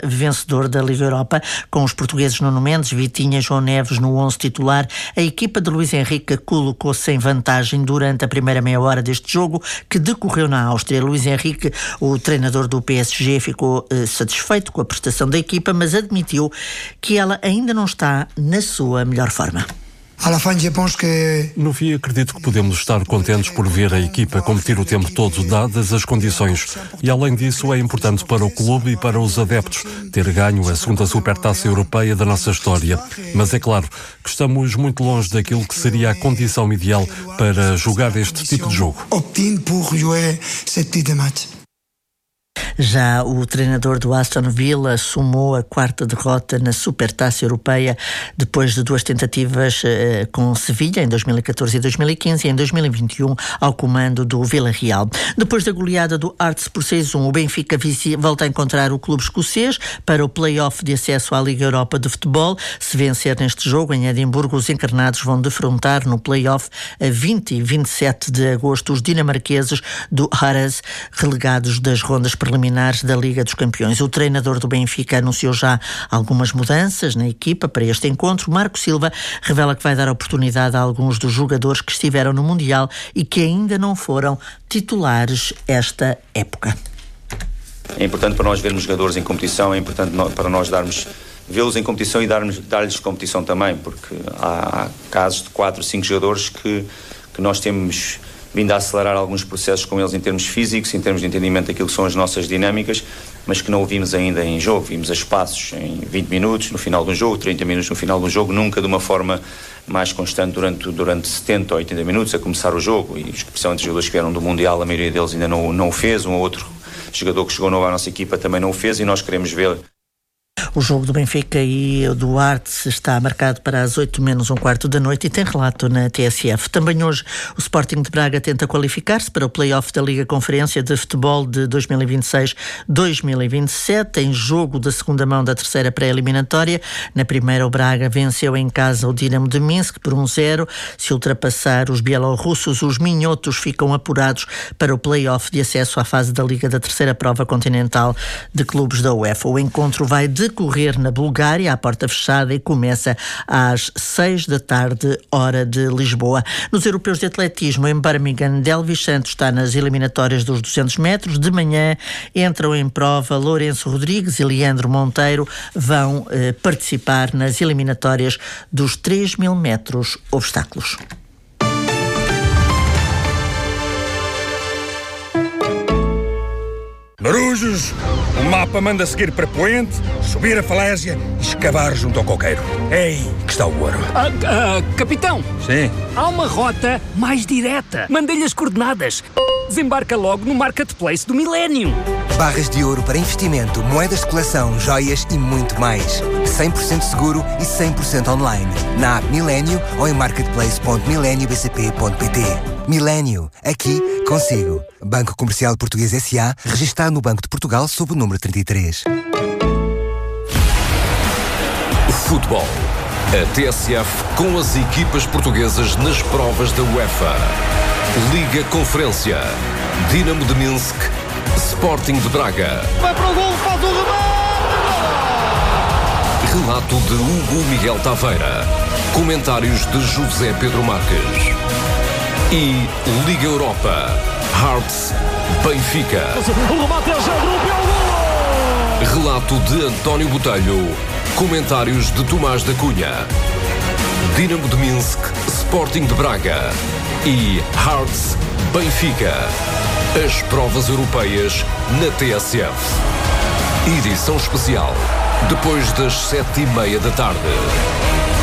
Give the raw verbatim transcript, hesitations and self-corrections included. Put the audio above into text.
vencedor da Liga Europa, com os portugueses Nuno Mendes, Vitinha, João Neves no onze titular. A equipa de Luís Henrique colocou-se em vantagem durante a primeira meia hora deste jogo, que decorreu na Áustria. Luís Henrique, o treinador do P S G, ficou eh, satisfeito com a prestação da equipa, mas admitiu que ela ainda não está na sua melhor forma. No fim, acredito que podemos estar contentes por ver a equipa competir o tempo todo, dadas as condições. E, além disso, é importante para o clube e para os adeptos ter ganho a segunda supertaça europeia da nossa história. Mas é claro que estamos muito longe daquilo que seria a condição ideal para jogar este tipo de jogo. Já o treinador do Aston Villa somou a quarta derrota na Supertaça Europeia depois de duas tentativas eh, com Sevilha em dois mil e catorze e dois mil e quinze e em dois mil e vinte e um ao comando do Villarreal. Depois da goleada do Hearts por seis a um, o Benfica volta a encontrar o clube escocês para o play-off de acesso à Liga Europa de Futebol. Se vencer neste jogo em Edimburgo, os encarnados vão defrontar no play-off a vinte e vinte e sete de agosto os dinamarqueses do Hearts, relegados das rondas preliminares da Liga dos Campeões. O treinador do Benfica anunciou já algumas mudanças na equipa para este encontro. Marco Silva revela que vai dar oportunidade a alguns dos jogadores que estiveram no Mundial e que ainda não foram titulares esta época. É importante para nós vermos jogadores em competição, é importante para nós darmos vê-los em competição e darmos, dar-lhes competição também, porque há, há casos de quatro, cinco jogadores que, que nós temos vindo a acelerar alguns processos com eles em termos físicos, em termos de entendimento daquilo que são as nossas dinâmicas, mas que não o vimos ainda em jogo. Vimos a espaços em vinte minutos no final de um jogo, trinta minutos no final de um jogo, nunca de uma forma mais constante durante, durante setenta ou oitenta minutos a começar o jogo. E especialmente os jogadores que vieram do Mundial, a maioria deles ainda não, não o fez. Um ou outro jogador que chegou novo à nossa equipa também não o fez e nós queremos ver. O jogo do Benfica e do Hearts está marcado para as oito menos um quarto da noite e tem relato na T S F. Também hoje o Sporting de Braga tenta qualificar-se para o play-off da Liga Conferência de Futebol de dois mil e vinte e seis a dois mil e vinte e sete, em jogo da segunda mão da terceira pré-eliminatória. Na primeira, o Braga venceu em casa o Dinamo de Minsk por um zero. Se ultrapassar os bielorrussos, os minhotos ficam apurados para o play-off de acesso à fase da Liga da terceira prova continental de clubes da UEFA. O encontro vai decorrer na Bulgária, à porta fechada, e começa às seis da tarde, hora de Lisboa. Nos europeus de atletismo, em Birmingham, Delvis Santos está nas eliminatórias dos duzentos metros. De manhã entram em prova Lourenço Rodrigues e Leandro Monteiro, vão eh, participar nas eliminatórias dos três mil metros obstáculos. Marujos, o mapa manda seguir para Poente, subir a falésia e escavar junto ao coqueiro. Ei, que está o ouro. Ah, ah, capitão! Sim? Há uma rota mais direta. Mandei-lhe as coordenadas. Desembarca logo no Marketplace do Millennium. Barras de ouro para investimento, moedas de coleção, joias e muito mais. cem por cento seguro e cem por cento online. Na app Millennium ou em marketplace ponto millennium b c p ponto p t. Millennium, aqui consigo. Banco Comercial Português S A, registado no Banco de Portugal sob o número trinta e três. Futebol. A T S F com as equipas portuguesas nas provas da UEFA. Liga Conferência. Dinamo de Minsk. Sporting de Braga. Vai para o gol, faz o remate! Relato de Hugo Miguel Taveira. Comentários de José Pedro Marques. E Liga Europa. Hearts, Benfica. O remate é já grupo, relato de António Botelho. Comentários de Tomás da Cunha. Dinamo de Minsk, Sporting de Braga. E Hearts, Benfica. As provas europeias na T S F. Edição especial, depois das sete e meia da tarde.